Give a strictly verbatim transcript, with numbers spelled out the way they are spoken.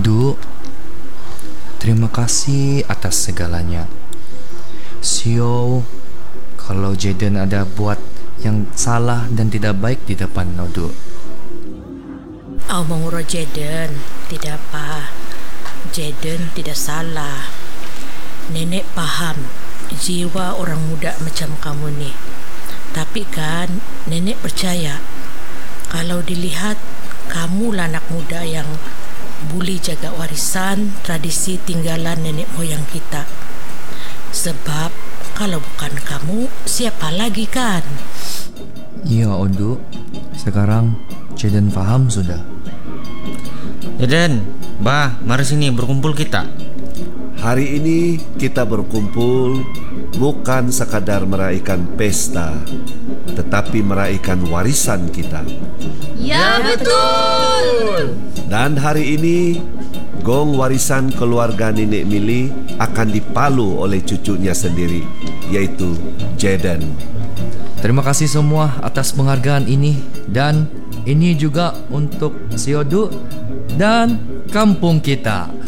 Odu, terima kasih atas segalanya. Sio, kalau Jaden ada buat yang salah dan tidak baik di depan Odu. Au mengurus Jaden, tidak apa. Jaden tidak salah. Nenek paham jiwa orang muda macam kamu nih. Tapi kan nenek percaya kalau dilihat kamulah anak muda yang boleh jaga warisan tradisi tinggalan nenek moyang kita. Sebab kalau bukan kamu, siapa lagi kan? Iya Odu, sekarang Jaden paham sudah. Jaden, Bah, mari sini berkumpul kita. Hari ini kita berkumpul bukan sekadar meraihkan pesta, tetapi meraihkan warisan kita. Ya betul. Dan hari ini gong warisan keluarga Nenek Mili akan dipalu oleh cucunya sendiri, yaitu Jaden. Terima kasih semua atas penghargaan ini. Dan ini juga untuk si Odu dan kampung kita.